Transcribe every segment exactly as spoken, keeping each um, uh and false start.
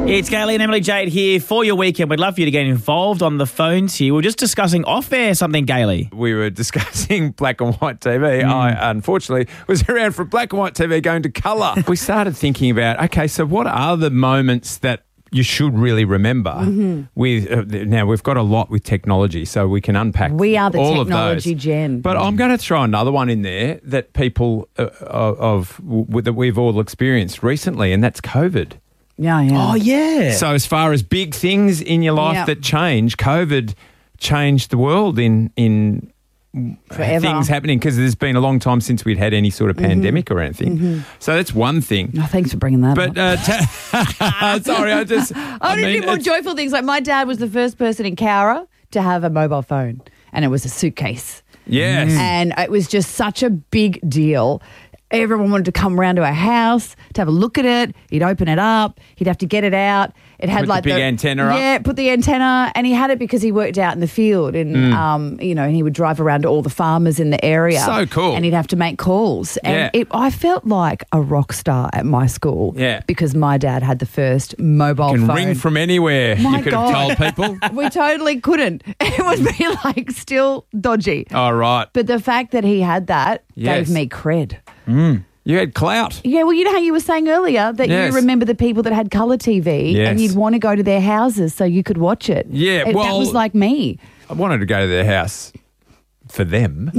It's Gailey and Emily Jade here for your weekend. We'd love for you to get involved on the phones here. We were just discussing off air something, Gailey. We were discussing black and white T V. Mm. I, unfortunately, was around from black and white T V going to colour. We started thinking about, okay, so what are the moments that you should really remember? Mm-hmm. With uh, now, we've got a lot with technology, so we can unpack We are the all technology of those. gen. But I'm going to throw another one in there that people uh, of, of that we've all experienced recently, and that's COVID. Yeah, yeah. Oh, yeah. So as far as big things in your life Yep. that change, COVID changed the world in in Forever. things happening, because there's been a long time since we'd had any sort of pandemic Mm-hmm. or anything. Mm-hmm. So that's one thing. Oh, thanks for bringing that But up. uh, t- sorry, I just I I want to mean, do more it's- joyful things. Like my dad was the first person in Cowra to have a mobile phone, and it was a suitcase. yes. And it was just such a big deal. Everyone wanted to come around to our house to have a look at it. He'd open it up. He'd have to get it out. It had Put the like big antenna up? Yeah, put the antenna, and he had it because he worked out in the field, and Mm. um, you know, he would drive around to all the farmers in the area. So cool. And he'd have to make calls. And Yeah. it, I felt like a rock star at my school. Yeah. because my dad had the first mobile Can phone. ring from anywhere. My you could God. have told people. We totally couldn't. It would be like still dodgy. All right. But the fact that he had that Yes. gave me cred. You had clout. Yeah, well, you know how you were saying earlier that Yes. you remember the people that had colour T V Yes. and you'd want to go to their houses so you could watch it. Yeah, It- that well- was like me. I wanted to go to their house for them.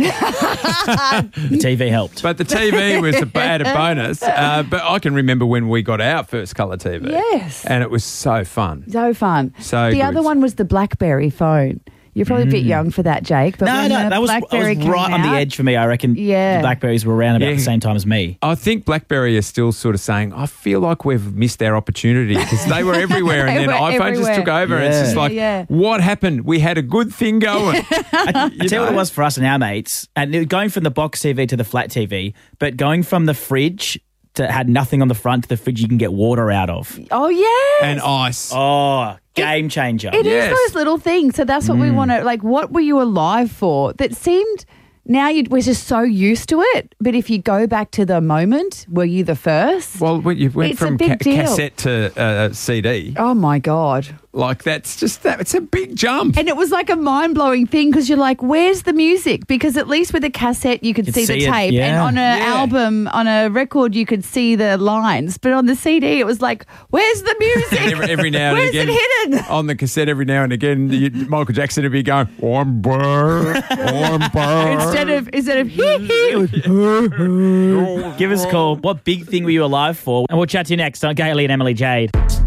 The T V helped. But the T V was a bad bonus. Uh, but I can remember when we got our first colour T V. Yes. And it was so fun. So fun. So the good. other one was the BlackBerry phone. You're probably a bit young for that, Jake. But no, when no, the that was, that BlackBerry was came right on the out- edge for me. I reckon Yeah. the Blackberries were around about Yeah. the same time as me. I think BlackBerry is still sort of saying, I feel like we've missed our opportunity, because they were everywhere and They then were iPhone just everywhere. took over. And it's Yeah. just like, Yeah. what happened? We had a good thing going. I tell you what it was for us and our mates, and it- going from the box T V to the flat T V, but going from the fridge to had nothing on the front to the fridge you can get water out of. Oh, yeah. And ice. Oh, game changer. It is Yes. those little things. So that's what we want to, like, what were you alive for? That seemed, now you we're just so used to it. But if you go back to the moment, were you the first? Well, when you went It's a from big ca- deal. cassette to uh, C D, Oh, my God. like that's just that. It's a big jump. And it was like a mind-blowing thing because you're like, where's the music? Because at least with a cassette, you could You'd see, see the it, tape. yeah. And on an Yeah. album, on a record, you could see the lines. But on the C D, it was like, where's the music? And every, every now and Where's again, it hidden? on the cassette, every now and again, you, Michael Jackson would be going, "I'm burr, I'm burr." Instead of, instead of, hee hee. Give us a call. What big thing were you alive for? And we'll chat to you next on Gailey and Emily Jade.